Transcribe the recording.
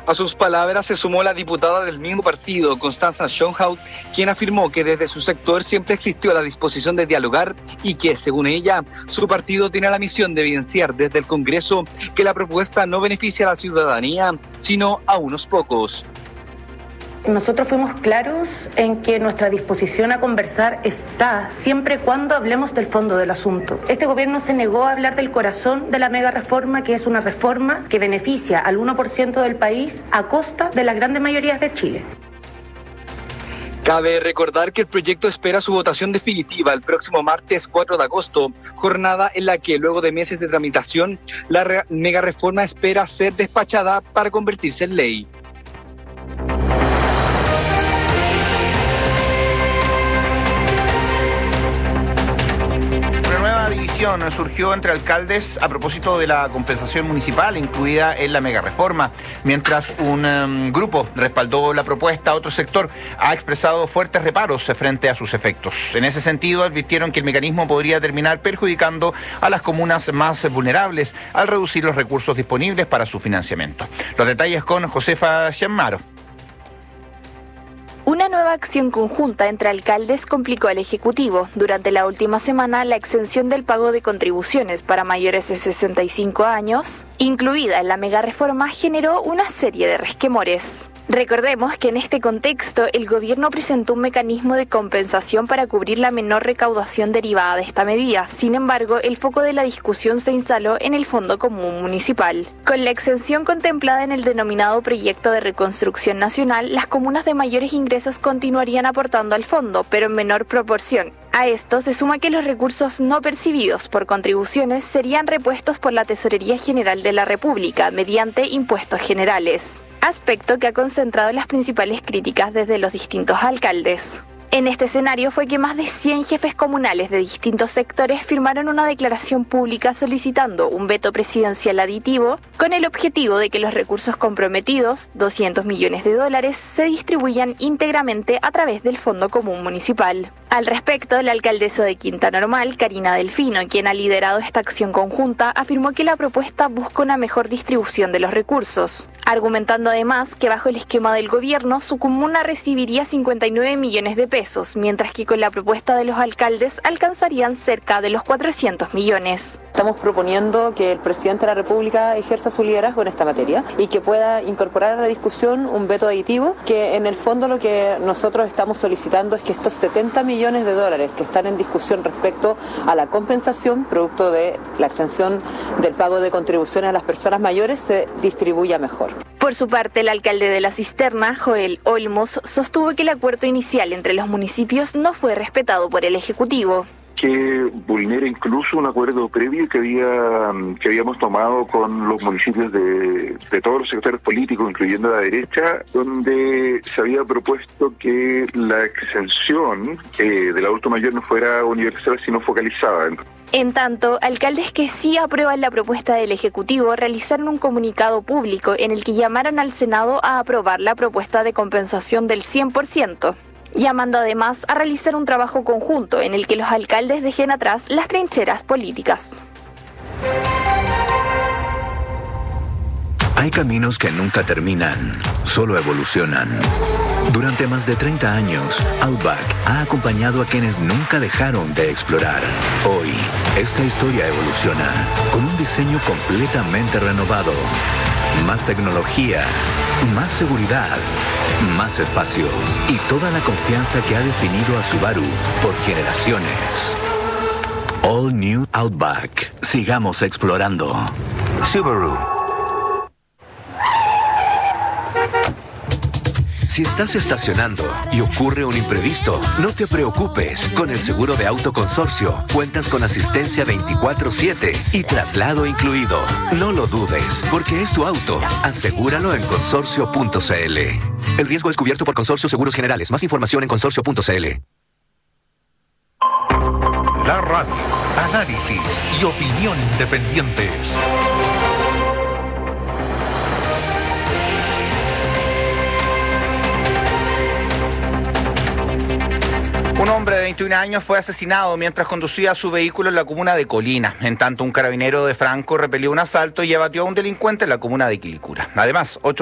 A sus palabras se sumó la diputada del mismo partido, Constanza Schoenhout, quien afirmó que desde su sector siempre existió la disposición de dialogar y que, según ella, su partido tiene la misión de evidenciar desde el Congreso que la propuesta no beneficia a la ciudadanía, sino a unos pocos. Nosotros fuimos claros en que nuestra disposición a conversar está siempre cuando hablemos del fondo del asunto. Este gobierno se negó a hablar del corazón de la mega reforma, que es una reforma que beneficia al 1% del país a costa de las grandes mayorías de Chile. Cabe recordar que el proyecto espera su votación definitiva el próximo martes 4 de agosto, jornada en la que luego de meses de tramitación, la mega reforma espera ser despachada para convertirse en ley. Surgió entre alcaldes a propósito de la compensación municipal incluida en la megareforma. Mientras un grupo respaldó la propuesta, otro sector ha expresado fuertes reparos frente a sus efectos. En ese sentido, advirtieron que el mecanismo podría terminar perjudicando a las comunas más vulnerables al reducir los recursos disponibles para su financiamiento. Los detalles con Josefa Chamaro. Una nueva acción conjunta entre alcaldes complicó al Ejecutivo. Durante la última semana, la exención del pago de contribuciones para mayores de 65 años, incluida en la megareforma, generó una serie de resquemores. Recordemos que en este contexto, el gobierno presentó un mecanismo de compensación para cubrir la menor recaudación derivada de esta medida. Sin embargo, el foco de la discusión se instaló en el Fondo Común Municipal. Con la exención contemplada en el denominado Proyecto de Reconstrucción Nacional, las comunas de mayores ingresos continuarían aportando al fondo, pero en menor proporción. A esto se suma que los recursos no percibidos por contribuciones serían repuestos por la Tesorería General de la República mediante impuestos generales, aspecto que ha concentrado las principales críticas desde los distintos alcaldes. En este escenario fue que más de 100 jefes comunales de distintos sectores firmaron una declaración pública solicitando un veto presidencial aditivo con el objetivo de que los recursos comprometidos, $200 millones, se distribuyan íntegramente a través del Fondo Común Municipal. Al respecto, la alcaldesa de Quinta Normal, Karina Delfino, quien ha liderado esta acción conjunta, afirmó que la propuesta busca una mejor distribución de los recursos, argumentando además que bajo el esquema del gobierno, su comuna recibiría 59 millones de pesos, mientras que con la propuesta de los alcaldes alcanzarían cerca de los 400 millones. Estamos proponiendo que el presidente de la República ejerza su liderazgo en esta materia y que pueda incorporar a la discusión un veto aditivo, que en el fondo lo que nosotros estamos solicitando es que estos 70 millones de dólares que están en discusión respecto a la compensación producto de la exención del pago de contribuciones a las personas mayores se distribuya mejor. Por su parte, el alcalde de La Cisterna, Joel Olmos, sostuvo que el acuerdo inicial entre los municipios no fue respetado por el Ejecutivo. Que vulnera incluso un acuerdo previo que habíamos tomado con los municipios de todos los sectores políticos, incluyendo la derecha, donde se había propuesto que la exención del adulto mayor no fuera universal, sino focalizada. En tanto, alcaldes que sí aprueban la propuesta del Ejecutivo realizaron un comunicado público en el que llamaron al Senado a aprobar la propuesta de compensación del 100%. Llamando además a realizar un trabajo conjunto en el que los alcaldes dejen atrás las trincheras políticas. Hay caminos que nunca terminan, solo evolucionan. Durante más de 30 años, Outback ha acompañado a quienes nunca dejaron de explorar. Hoy, esta historia evoluciona con un diseño completamente renovado. Más tecnología, más seguridad, más espacio y toda la confianza que ha definido a Subaru por generaciones. All New Outback. Sigamos explorando. Subaru. Si estás estacionando y ocurre un imprevisto, no te preocupes. Con el seguro de auto consorcio, cuentas con asistencia 24/7 y traslado incluido. No lo dudes, porque es tu auto. Asegúralo en consorcio.cl. El riesgo es cubierto por Consorcio Seguros Generales. Más información en consorcio.cl. La radio, análisis y opinión independientes. Un hombre de 21 años fue asesinado mientras conducía su vehículo en la comuna de Colina. En tanto, un carabinero de Franco repelió un asalto y abatió a un delincuente en la comuna de Quilicura. Además, 8